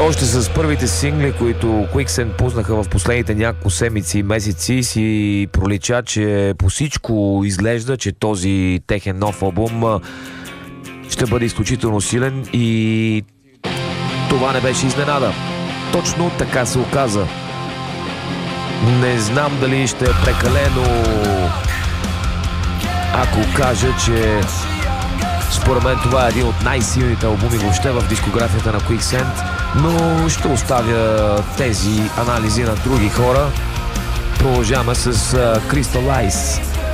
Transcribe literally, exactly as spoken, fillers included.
още с първите сингли, които Quicksand пуснаха в последните няколко седмици и месеци, си пролича, че по всичко изглежда, че този техен нов албум ще бъде изключително силен и това не беше изненада. Точно така се оказа. Не знам дали ще е прекалено, ако кажа, че според мен това е един от най-силните албуми въобще в дискографията на Quicksand, но ще оставя тези анализи на други хора. Продължаваме с Crystal Eyes.